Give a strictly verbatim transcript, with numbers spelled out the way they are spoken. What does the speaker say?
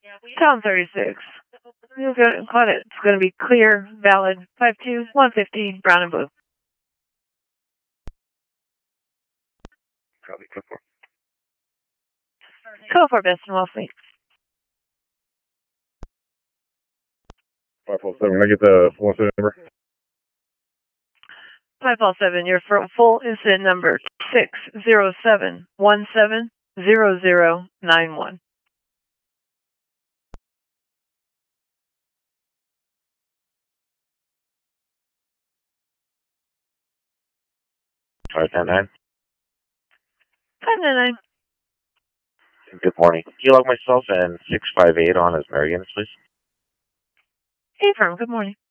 Town thirty-six. You're gonna call it. It's going to be clear, valid, five two one fifteen, brown and blue. Copy, code four. Code for Best and Wellfleet. five four seven, can I get the full incident number? five four seven, your full incident number six zero seven one seven zero zero nine one. five nine nine. five nine nine. Good morning. Can you log myself and six five eight on as Marianne, please? Hey, firm. Good morning.